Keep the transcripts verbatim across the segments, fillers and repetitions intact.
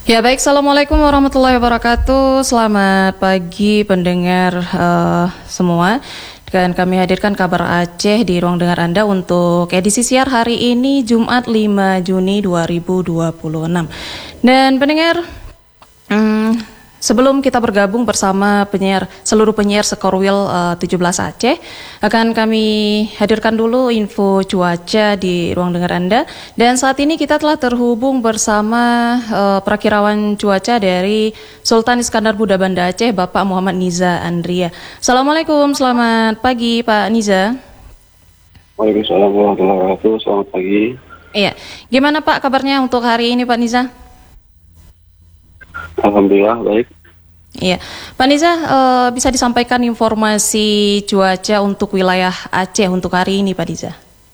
Ya baik, Assalamualaikum warahmatullahi wabarakatuh. Selamat pagi pendengar uh, semua. Dan kami hadirkan kabar Aceh di ruang dengar Anda untuk edisi siar hari ini Jumat lima Juni dua ribu dua puluh enam. Dan pendengar, hmm, sebelum kita bergabung bersama penyiar seluruh penyiar Sekorwil uh, tujuh belas Aceh, akan kami hadirkan dulu info cuaca di ruang dengar Anda. Dan saat ini kita telah terhubung bersama uh, perakirawan cuaca dari Sultan Iskandar Buddha Banda Aceh, Bapak Muhammad Niza Andria. Assalamualaikum, selamat pagi Pak Niza. Waalaikumsalam warahmatullahi wabarakatuh. Selamat pagi. Iya, gimana Pak kabarnya untuk hari ini Pak Niza? Alhamdulillah baik. Iya, Pak Niza, uh, bisa disampaikan informasi cuaca untuk wilayah Aceh untuk hari ini, Pak Niza?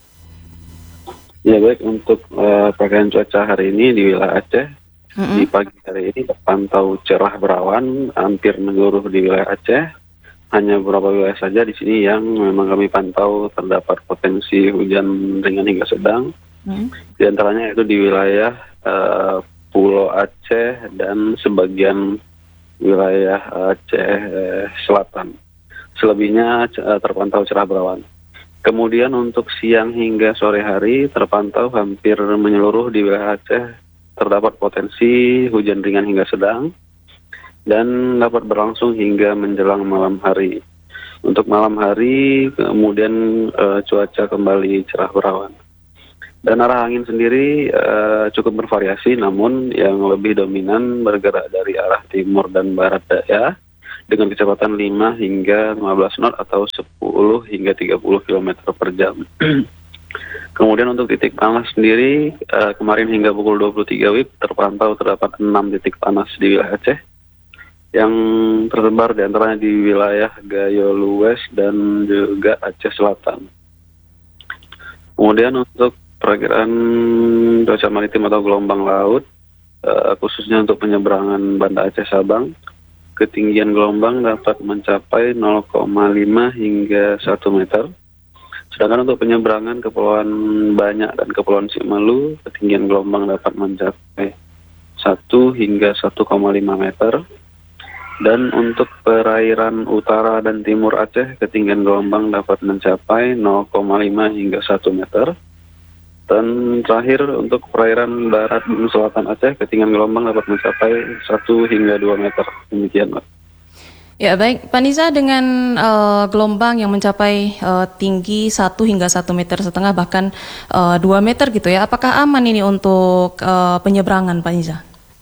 Ya baik, untuk uh, perakiraan cuaca hari ini di wilayah Aceh, mm-hmm. di pagi hari ini terpantau cerah berawan hampir menyeluruh di wilayah Aceh. Hanya beberapa wilayah saja di sini yang memang kami pantau terdapat potensi hujan ringan hingga sedang. Mm-hmm. Di antaranya itu di wilayah uh, Pulau Aceh dan sebagian wilayah Aceh eh, Selatan. Selebihnya eh, terpantau cerah berawan. Kemudian untuk siang hingga sore hari terpantau hampir menyeluruh di wilayah Aceh terdapat potensi hujan ringan hingga sedang dan dapat berlangsung hingga menjelang malam hari. Untuk malam hari kemudian eh, cuaca kembali cerah berawan. Dan arah angin sendiri uh, cukup bervariasi, namun yang lebih dominan bergerak dari arah timur dan barat daya dengan kecepatan lima hingga lima belas knot atau sepuluh hingga tiga puluh kilometer per jam. Kemudian untuk titik panas sendiri, uh, kemarin hingga pukul dua puluh tiga W I B terpantau terdapat enam titik panas di wilayah Aceh yang tersebar di antaranya di wilayah Gayo Luwes dan juga Aceh Selatan. Kemudian untuk perakiraan cuaca maritim atau gelombang laut, uh, khususnya untuk penyeberangan Banda Aceh Sabang, ketinggian gelombang dapat mencapai nol koma lima hingga satu meter. Sedangkan untuk penyeberangan Kepulauan Banyak dan Kepulauan Simalu, ketinggian gelombang dapat mencapai satu hingga satu koma lima meter. Dan untuk perairan utara dan timur Aceh, ketinggian gelombang dapat mencapai nol koma lima hingga satu meter. Dan terakhir untuk perairan barat dan selatan Aceh, ketinggian gelombang dapat mencapai satu hingga dua meter. Demikian, Pak. Ya baik, Pak Niza, dengan uh, gelombang yang mencapai uh, tinggi satu hingga satu meter setengah bahkan uh, dua meter gitu ya, apakah aman ini untuk uh, penyeberangan, Pak Niza?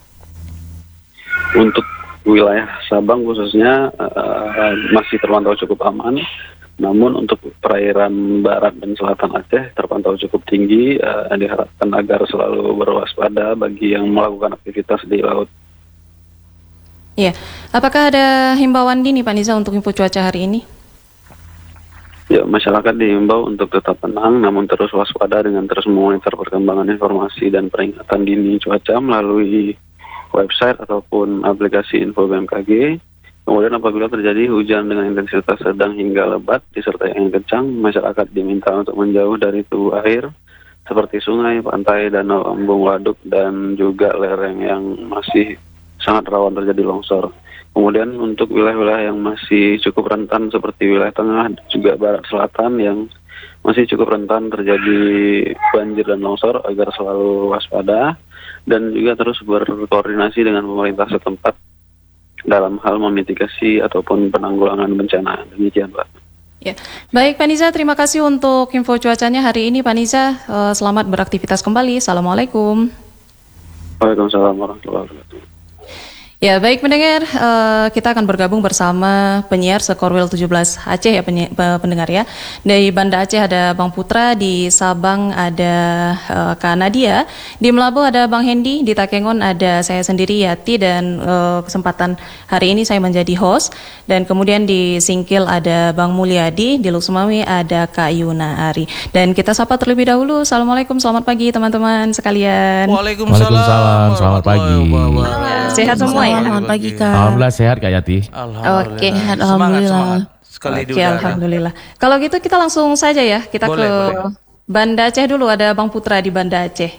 Untuk wilayah Sabang khususnya uh, masih terpantau cukup aman. Namun untuk perairan barat dan selatan Aceh terpantau cukup tinggi, uh, diharapkan agar selalu berwaspada bagi yang melakukan aktivitas di laut. Iya, apakah ada himbauan dini Pak Niza untuk info cuaca hari ini? Ya, masyarakat diimbau untuk tetap tenang, namun terus waspada dengan terus memonitor perkembangan informasi dan peringatan dini cuaca melalui website ataupun aplikasi info B M K G. Kemudian apabila terjadi hujan dengan intensitas sedang hingga lebat disertai angin kencang, masyarakat diminta untuk menjauh dari tubuh air seperti sungai, pantai, danau, embung, waduk, dan juga lereng yang masih sangat rawan terjadi longsor. Kemudian untuk wilayah-wilayah yang masih cukup rentan seperti wilayah tengah, juga barat selatan yang masih cukup rentan terjadi banjir dan longsor agar selalu waspada dan juga terus berkoordinasi dengan pemerintah setempat dalam hal memitigasi ataupun penanggulangan bencana. Demikian, Pak. Ya, baik Pak Niza, terima kasih untuk info cuacanya hari ini Pak Niza. Uh, selamat beraktivitas kembali. Assalamualaikum. Waalaikumsalam warahmatullahi wabarakatuh. Ya, baik pendengar, uh, kita akan bergabung bersama penyiar Sekorwil tujuh belas Aceh ya penyi- pendengar ya. Dari Banda Aceh ada Bang Putra, di Sabang ada uh, Kak Nadia, di Melabu ada Bang Hendi, di Takengon ada saya sendiri Yati, dan uh, kesempatan hari ini saya menjadi host. Dan kemudian di Singkil ada Bang Mulyadi, di Luksemawi ada Kak Yuna Ari. Dan kita sapa terlebih dahulu. Assalamualaikum, selamat pagi teman-teman sekalian. Waalaikumsalam, Waalaikumsalam, selamat pagi. Sehat semua ya? Selamat pagi Kak. Alhamdulillah sehat Kak Yati. Alhamdulillah. Oke, sehat, Semangat, alhamdulillah. semangat. Sekali Oke, di udara. alhamdulillah. Kalau gitu kita langsung saja ya, kita Boleh, ke boleh. Banda Aceh dulu, ada Bang Putra di Banda Aceh.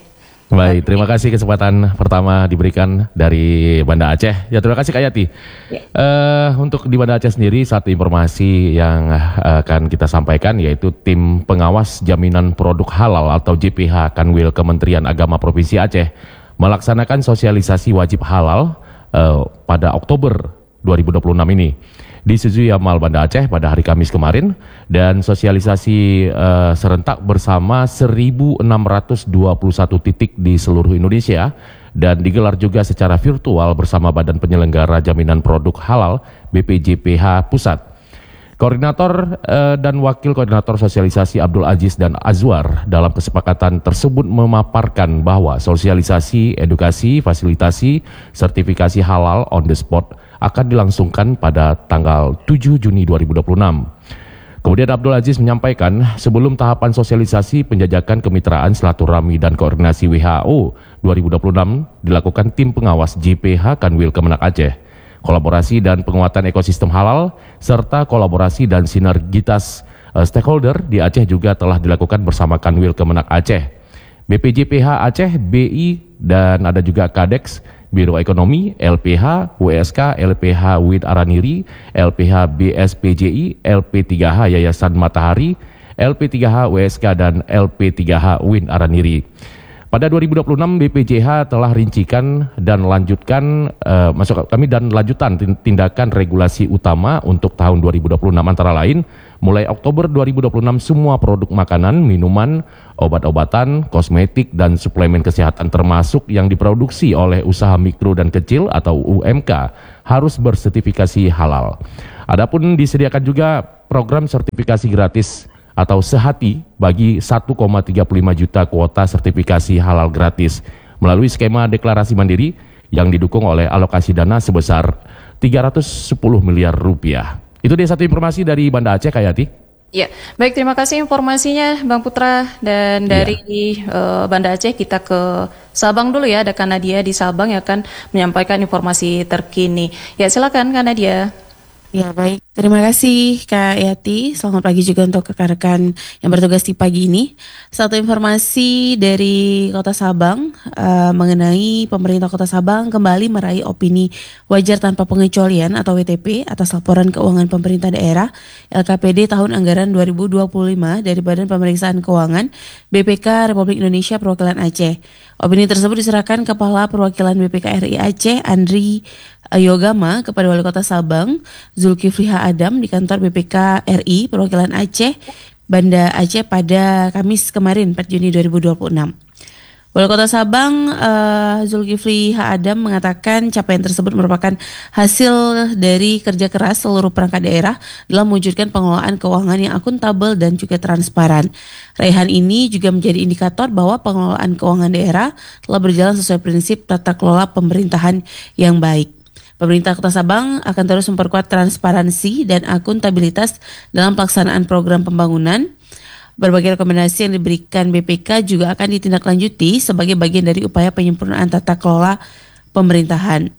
Baik, terima kasih kesempatan pertama diberikan dari Banda Aceh. Ya, terima kasih Kak Yati. Ya. Uh, untuk di Banda Aceh sendiri, satu informasi yang uh, akan kita sampaikan yaitu tim pengawas jaminan produk halal atau J P H Kanwil Kementerian Agama Provinsi Aceh melaksanakan sosialisasi wajib halal uh, pada Oktober dua ribu dua puluh enam ini di Suzu Yamal Banda Aceh pada hari Kamis kemarin, dan sosialisasi uh, serentak bersama seribu enam ratus dua puluh satu titik di seluruh Indonesia dan digelar juga secara virtual bersama Badan Penyelenggara Jaminan Produk Halal B P J P H Pusat. Koordinator uh, dan Wakil Koordinator Sosialisasi Abdul Aziz dan Azwar dalam kesepakatan tersebut memaparkan bahwa sosialisasi, edukasi, fasilitasi, sertifikasi halal on the spot akan dilangsungkan pada tanggal tujuh Juni dua ribu dua puluh enam. Kemudian Abdul Aziz menyampaikan sebelum tahapan sosialisasi penjajakan kemitraan silaturahmi dan koordinasi W H O dua ribu dua puluh enam dilakukan tim pengawas J P H Kanwil Kemenak Aceh. Kolaborasi dan penguatan ekosistem halal serta kolaborasi dan sinergitas uh, stakeholder di Aceh juga telah dilakukan bersama Kanwil Kemenak Aceh, B P J P H Aceh, B I, dan ada juga Kadex, Biro Ekonomi, L P H, W S K, L P H W I D Araniri, L P H B S P J I, L P tiga H Yayasan Matahari, L P tiga H W S K, dan L P tiga H W I D Araniri. Pada dua ribu dua puluh enam B P J H telah rincikan dan lanjutkan uh, masuk kami dan lanjutan tindakan regulasi utama untuk tahun dua ribu dua puluh enam antara lain mulai Oktober dua ribu dua puluh enam semua produk makanan, minuman, obat-obatan, kosmetik dan suplemen kesehatan termasuk yang diproduksi oleh usaha mikro dan kecil atau U M K harus bersertifikasi halal. Adapun disediakan juga program sertifikasi gratis atau sehati bagi satu koma tiga puluh lima juta kuota sertifikasi halal gratis melalui skema deklarasi mandiri yang didukung oleh alokasi dana sebesar tiga ratus sepuluh miliar rupiah. Itu dia satu informasi dari Banda Aceh, Kak Yati. Ya, baik, terima kasih informasinya Bang Putra. Dan dari ya. uh, Banda Aceh kita ke Sabang dulu ya, ada Kak Nadia di Sabang yang akan menyampaikan informasi terkini. Ya, silakan Kak Nadia. Ya, baik, terima kasih Kak Yati. Selamat pagi juga untuk rekan-rekan yang bertugas di pagi ini. Satu informasi dari Kota Sabang uh, mengenai pemerintah Kota Sabang kembali meraih opini wajar tanpa pengecualian atau W T P atas laporan keuangan pemerintah daerah L K P D tahun anggaran dua ribu dua puluh lima dari Badan Pemeriksaan Keuangan B P K Republik Indonesia Perwakilan Aceh. Opini tersebut diserahkan Kepala Perwakilan B P K R I Aceh Andri Yogama kepada Wali Kota Sabang Zulkifli H. Adam di kantor B P K R I Perwakilan Aceh Banda Aceh pada Kamis kemarin empat Juni dua ribu dua puluh enam. Wali Kota Sabang uh, Zulkifli H. Adam mengatakan capaian tersebut merupakan hasil dari kerja keras seluruh perangkat daerah dalam mewujudkan pengelolaan keuangan yang akuntabel dan juga transparan. Raihan ini juga menjadi indikator bahwa pengelolaan keuangan daerah telah berjalan sesuai prinsip tata kelola pemerintahan yang baik. Pemerintah Kota Sabang akan terus memperkuat transparansi dan akuntabilitas dalam pelaksanaan program pembangunan. Berbagai rekomendasi yang diberikan B P K juga akan ditindaklanjuti sebagai bagian dari upaya penyempurnaan tata kelola pemerintahan.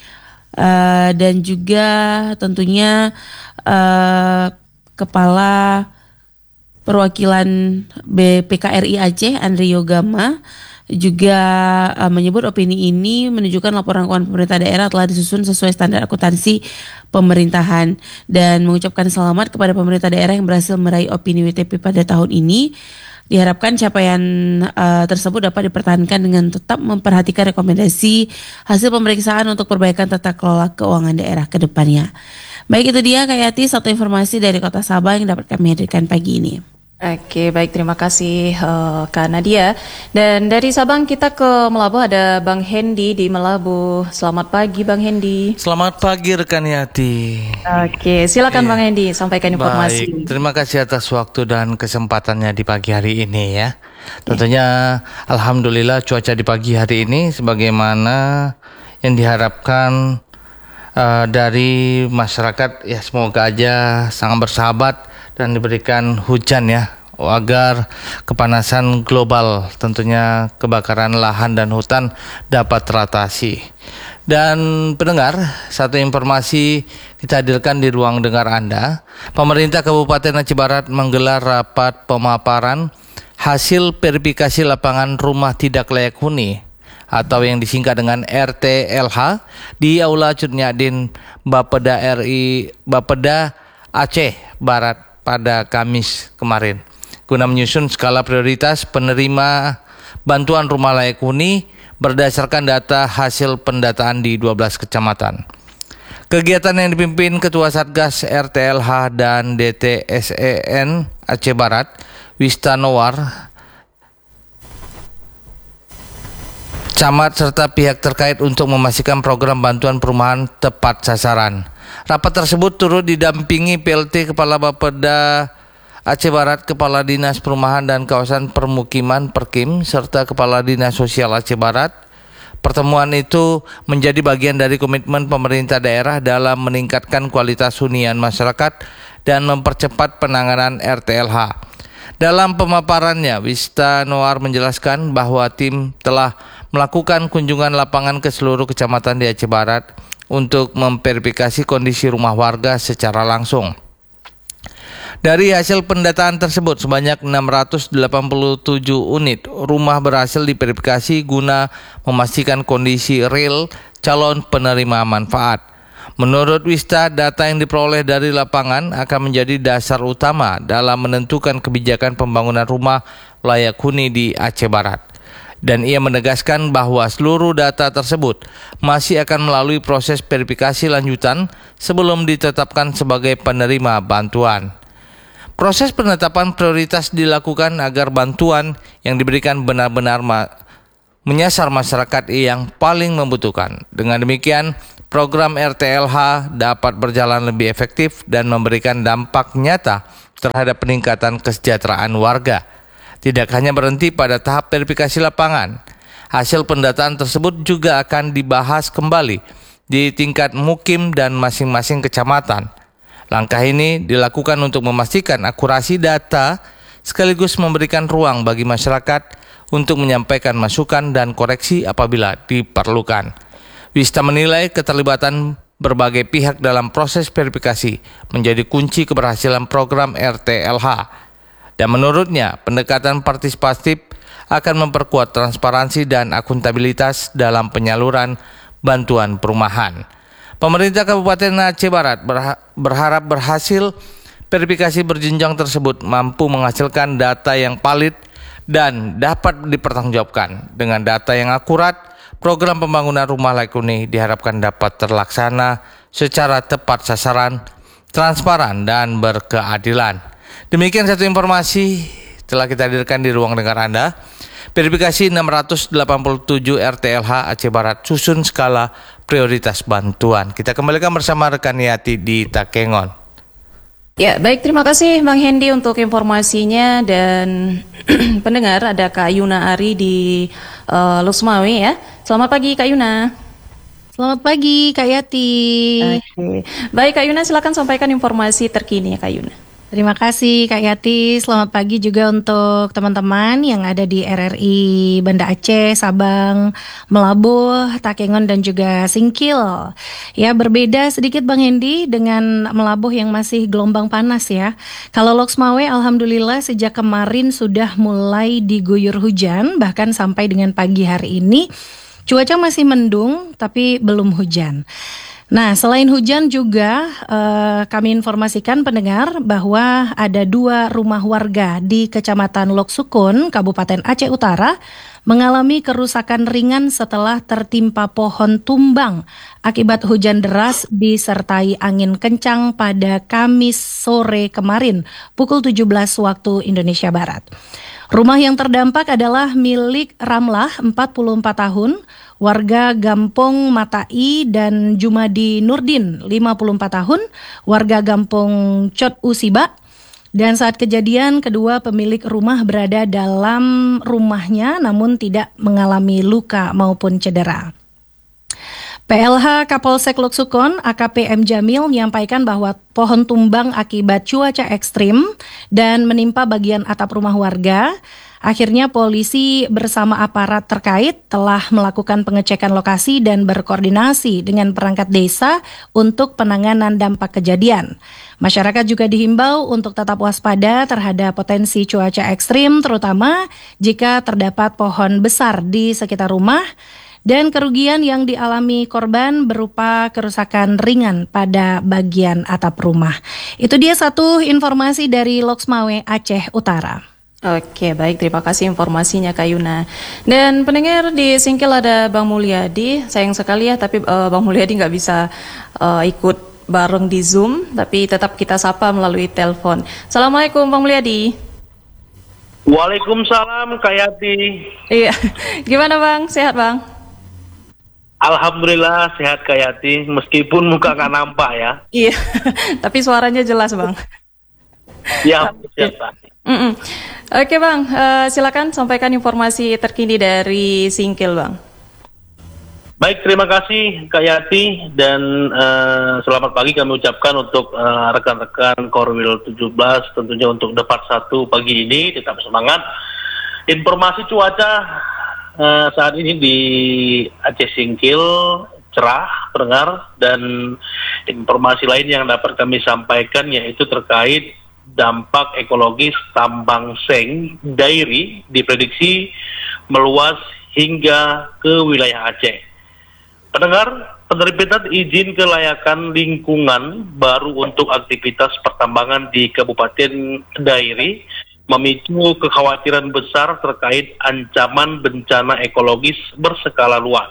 Uh, dan juga tentunya uh, Kepala Perwakilan B P K R I Aceh Andri Yogama juga uh, menyebut opini ini menunjukkan laporan keuangan pemerintah daerah telah disusun sesuai standar akuntansi pemerintahan dan mengucapkan selamat kepada pemerintah daerah yang berhasil meraih opini W T P pada tahun ini. Diharapkan capaian uh, tersebut dapat dipertahankan dengan tetap memperhatikan rekomendasi hasil pemeriksaan untuk perbaikan tata kelola keuangan daerah ke depannya. Baik, itu dia Kak Yati, satu informasi dari Kota Sabang yang dapat kami hadirkan pagi ini. Oke, baik, terima kasih uh, Kak Nadia. Dan dari Sabang kita ke Melabu, ada Bang Hendi di Melabu. Selamat pagi Bang Hendi. Selamat pagi rekan Yati. Oke, silakan Iya. Bang Hendi, sampaikan informasi. Baik, terima kasih atas waktu dan kesempatannya di pagi hari ini ya. Tentunya alhamdulillah cuaca di pagi hari ini sebagaimana yang diharapkan uh, dari masyarakat ya, semoga aja sangat bersahabat dan diberikan hujan ya, agar kepanasan global, tentunya kebakaran lahan dan hutan dapat teratasi. Dan pendengar, satu informasi kita hadirkan di ruang dengar Anda. Pemerintah Kabupaten Aceh Barat menggelar rapat pemaparan hasil verifikasi lapangan rumah tidak layak huni atau yang disingkat dengan R T L H di Aula Cutnyadin Bapeda R I Bapeda Aceh Barat pada Kamis kemarin, guna menyusun skala prioritas penerima bantuan rumah layak huni berdasarkan data hasil pendataan di dua belas kecamatan. Kegiatan yang dipimpin Ketua Satgas R T L H dan D T S E N Aceh Barat, Wista Nowar, camat serta pihak terkait untuk memastikan program bantuan perumahan tepat sasaran. Rapat tersebut turut didampingi P L T Kepala Bapeda Aceh Barat, Kepala Dinas Perumahan dan Kawasan Permukiman Perkim, serta Kepala Dinas Sosial Aceh Barat. Pertemuan itu menjadi bagian dari komitmen pemerintah daerah dalam meningkatkan kualitas hunian masyarakat dan mempercepat penanganan R T L H. Dalam pemaparannya, Wista Noar menjelaskan bahwa tim telah melakukan kunjungan lapangan ke seluruh kecamatan di Aceh Barat untuk memverifikasi kondisi rumah warga secara langsung. Dari hasil pendataan tersebut, sebanyak enam ratus delapan puluh tujuh unit rumah berhasil diverifikasi guna memastikan kondisi real calon penerima manfaat. Menurut Wista, data yang diperoleh dari lapangan akan menjadi dasar utama dalam menentukan kebijakan pembangunan rumah layak huni di Aceh Barat. Dan ia menegaskan bahwa seluruh data tersebut masih akan melalui proses verifikasi lanjutan sebelum ditetapkan sebagai penerima bantuan. Proses penetapan prioritas dilakukan agar bantuan yang diberikan benar-benar ma- menyasar masyarakat yang paling membutuhkan. Dengan demikian, program R T L H dapat berjalan lebih efektif dan memberikan dampak nyata terhadap peningkatan kesejahteraan warga. Tidak hanya berhenti pada tahap verifikasi lapangan, hasil pendataan tersebut juga akan dibahas kembali di tingkat mukim dan masing-masing kecamatan. Langkah ini dilakukan untuk memastikan akurasi data sekaligus memberikan ruang bagi masyarakat untuk menyampaikan masukan dan koreksi apabila diperlukan. Wista menilai keterlibatan berbagai pihak dalam proses verifikasi menjadi kunci keberhasilan program R T L H. Dan menurutnya, pendekatan partisipatif akan memperkuat transparansi dan akuntabilitas dalam penyaluran bantuan perumahan. Pemerintah Kabupaten Aceh Barat berharap berhasil verifikasi berjenjang tersebut mampu menghasilkan data yang valid dan dapat dipertanggungjawabkan. Dengan data yang akurat, program pembangunan rumah layak huni diharapkan dapat terlaksana secara tepat sasaran, transparan, dan berkeadilan. Demikian satu informasi telah kita hadirkan di ruang dengar Anda. Verifikasi enam ratus delapan puluh tujuh R T L H Aceh Barat susun skala prioritas bantuan. Kita kembalikan bersama rekan Yati di Takengon. Ya, baik, terima kasih Bang Hendy untuk informasinya. Dan pendengar, ada Kak Yuna Ari di uh, Lusmawe ya. Selamat pagi Kak Yuna. Selamat pagi Kak Yati. Oke. Baik Kak Yuna, silakan sampaikan informasi terkini ya Kak Yuna. Terima kasih Kak Yati. Selamat pagi juga untuk teman-teman yang ada di R R I Banda Aceh, Sabang, Melabuh, Takengon, dan juga Singkil. Ya, berbeda sedikit Bang Hendy dengan Melabuh yang masih gelombang panas ya. Kalau Loksmawe alhamdulillah sejak kemarin sudah mulai diguyur hujan, bahkan sampai dengan pagi hari ini cuaca masih mendung tapi belum hujan. Nah, selain hujan juga eh, kami informasikan pendengar bahwa ada dua rumah warga di Kecamatan Lok Sukun, Kabupaten Aceh Utara mengalami kerusakan ringan setelah tertimpa pohon tumbang akibat hujan deras disertai angin kencang pada Kamis sore kemarin pukul tujuh belas waktu Indonesia Barat. Rumah yang terdampak adalah milik Ramlah, empat puluh empat tahun, warga Gampong Matai, dan Jumadi Nurdin, lima puluh empat tahun, warga Gampong Cot Usiba. Dan saat kejadian, kedua pemilik rumah berada dalam rumahnya namun tidak mengalami luka maupun cedera. P L H Kapolsek Lok Sukun A K P M Jamil menyampaikan bahwa pohon tumbang akibat cuaca ekstrim dan menimpa bagian atap rumah warga. Akhirnya polisi bersama aparat terkait telah melakukan pengecekan lokasi dan berkoordinasi dengan perangkat desa untuk penanganan dampak kejadian. Masyarakat juga dihimbau untuk tetap waspada terhadap potensi cuaca ekstrim, terutama jika terdapat pohon besar di sekitar rumah. Dan kerugian yang dialami korban berupa kerusakan ringan pada bagian atap rumah. Itu dia satu informasi dari Loksmawe, Aceh Utara. Oke, baik, terima kasih informasinya Kak Yuna. Dan pendengar di Singkil ada Bang Mulyadi, sayang sekali ya, tapi uh, Bang Mulyadi nggak bisa uh, ikut bareng di Zoom, tapi tetap kita sapa melalui telepon. Assalamualaikum Bang Mulyadi. Waalaikumsalam Kak Yati. Iya, gimana Bang? Sehat Bang? Alhamdulillah sehat Kak Yati, meskipun muka nggak nampak ya. Iya, tapi suaranya jelas Bang. Ya, siap. Mm-mm. Oke Bang, uh, silakan sampaikan informasi terkini dari Singkil Bang. Baik, terima kasih Kak Yati, dan uh, selamat pagi kami ucapkan untuk uh, rekan-rekan Korwil tujuh belas, tentunya untuk Depat satu pagi ini, tetap semangat. Informasi cuaca Uh, saat ini di Aceh Singkil cerah pendengar, dan informasi lain yang dapat kami sampaikan yaitu terkait dampak ekologis tambang seng Dairi diprediksi meluas hingga ke wilayah Aceh. Pendengar, penerbitan izin kelayakan lingkungan baru untuk aktivitas pertambangan di Kabupaten Dairi memicu kekhawatiran besar terkait ancaman bencana ekologis berskala luas.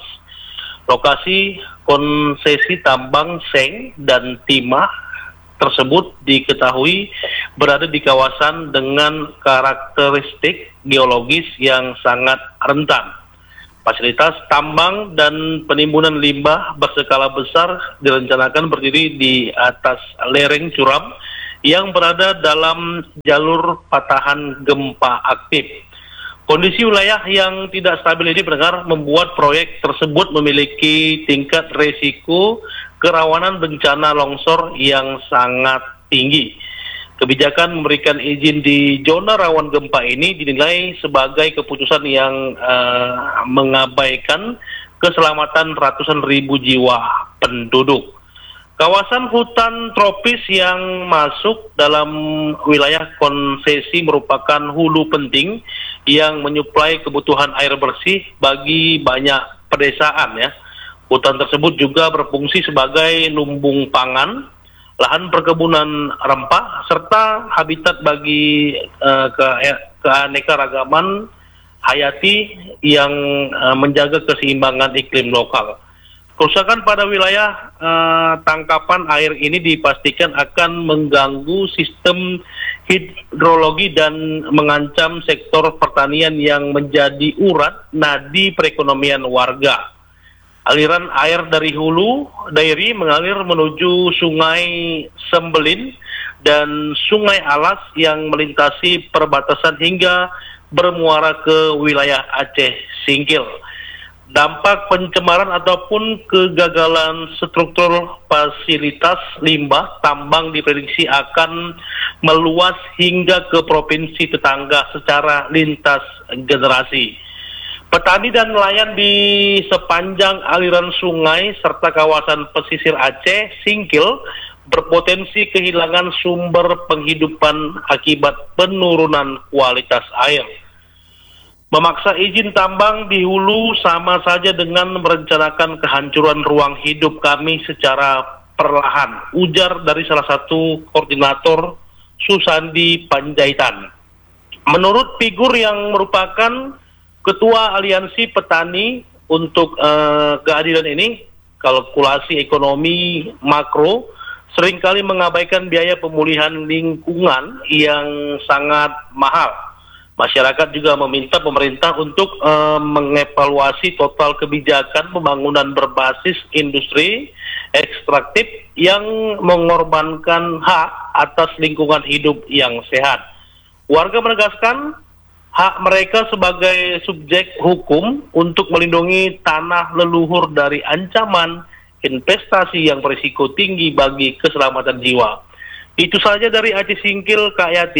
Lokasi konsesi tambang seng dan timah tersebut diketahui berada di kawasan dengan karakteristik geologis yang sangat rentan. Fasilitas tambang dan penimbunan limbah berskala besar direncanakan berdiri di atas lereng curam yang berada dalam jalur patahan gempa aktif. Kondisi wilayah yang tidak stabil ini pendengar membuat proyek tersebut memiliki tingkat resiko kerawanan bencana longsor yang sangat tinggi. Kebijakan memberikan izin di zona rawan gempa ini dinilai sebagai keputusan yang uh, mengabaikan keselamatan ratusan ribu jiwa penduduk. Kawasan hutan tropis yang masuk dalam wilayah konsesi merupakan hulu penting yang menyuplai kebutuhan air bersih bagi banyak pedesaan ya. Hutan tersebut juga berfungsi sebagai lumbung pangan, lahan perkebunan rempah, serta habitat bagi uh, ke keanekaragaman hayati yang uh, menjaga keseimbangan iklim lokal. Kerusakan pada wilayah uh, tangkapan air ini dipastikan akan mengganggu sistem hidrologi dan mengancam sektor pertanian yang menjadi urat nadi perekonomian warga. Aliran air dari hulu Dairi mengalir menuju Sungai Sembelin dan Sungai Alas yang melintasi perbatasan hingga bermuara ke wilayah Aceh Singkil. Dampak pencemaran ataupun kegagalan struktur fasilitas limbah tambang diprediksi akan meluas hingga ke provinsi tetangga secara lintas generasi. Petani dan nelayan di sepanjang aliran sungai serta kawasan pesisir Aceh Singkil berpotensi kehilangan sumber penghidupan akibat penurunan kualitas air. Memaksa izin tambang di hulu sama saja dengan merencanakan kehancuran ruang hidup kami secara perlahan, ujar dari salah satu koordinator Susandi Panjaitan. Menurut figur yang merupakan Ketua Aliansi Petani untuk uh, keadilan ini, kalkulasi ekonomi makro seringkali mengabaikan biaya pemulihan lingkungan yang sangat mahal. Masyarakat juga meminta pemerintah untuk uh, mengevaluasi total kebijakan pembangunan berbasis industri ekstraktif yang mengorbankan hak atas lingkungan hidup yang sehat. Warga menegaskan hak mereka sebagai subjek hukum untuk melindungi tanah leluhur dari ancaman investasi yang berisiko tinggi bagi keselamatan jiwa. Itu saja dari Aceh Singkil, Kak Yati.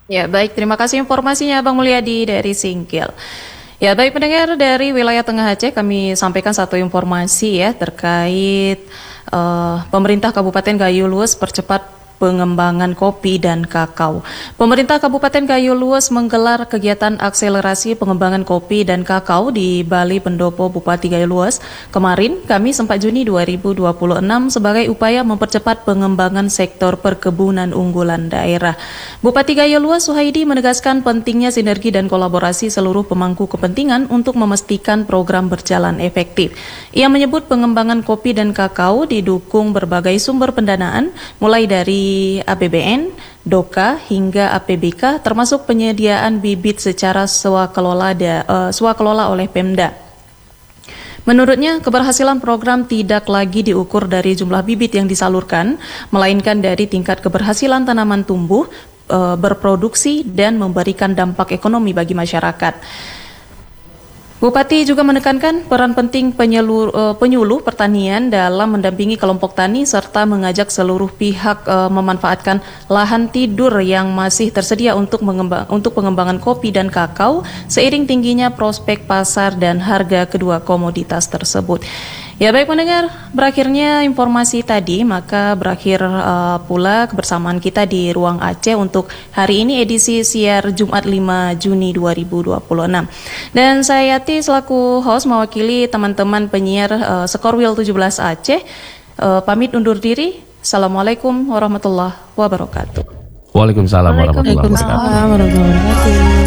Ya, baik. Terima kasih informasinya Bang Mulyadi dari Singkil. Ya, baik pendengar dari wilayah Tengah Aceh, kami sampaikan satu informasi ya terkait uh, pemerintah Kabupaten Gayo Luwes percepat pengembangan kopi dan kakao. Pemerintah Kabupaten Gayo Luwes menggelar kegiatan akselerasi pengembangan kopi dan kakao di Bali Pendopo Bupati Gayo Luwes kemarin, Kamis empat Juni dua ribu dua puluh enam sebagai upaya mempercepat pengembangan sektor perkebunan unggulan daerah. Bupati Gayo Luwes Suhaidi menegaskan pentingnya sinergi dan kolaborasi seluruh pemangku kepentingan untuk memastikan program berjalan efektif. Ia menyebut pengembangan kopi dan kakao didukung berbagai sumber pendanaan, mulai dari A P B N, D O K A hingga A P B K, termasuk penyediaan bibit secara swakelola uh, swakelola oleh Pemda. Menurutnya, keberhasilan program tidak lagi diukur dari jumlah bibit yang disalurkan, melainkan dari tingkat keberhasilan tanaman tumbuh, uh, berproduksi, dan memberikan dampak ekonomi bagi masyarakat. Bupati juga menekankan peran penting penyuluh, uh, penyuluh pertanian dalam mendampingi kelompok tani serta mengajak seluruh pihak uh, memanfaatkan lahan tidur yang masih tersedia untuk, mengembang, untuk pengembangan kopi dan kakao seiring tingginya prospek pasar dan harga kedua komoditas tersebut. Ya, baik pendengar, berakhirnya informasi tadi, maka berakhir uh, pula kebersamaan kita di Ruang Aceh untuk hari ini edisi siar Jumat lima Juni dua ribu dua puluh enam. Dan saya Yati selaku host mewakili teman-teman penyiar uh, Skorwil tujuh belas Aceh, uh, pamit undur diri. Assalamualaikum warahmatullahi wabarakatuh. Waalaikumsalam warahmatullahi wabarakatuh. Waalaikumsalam warahmatullahi wabarakatuh.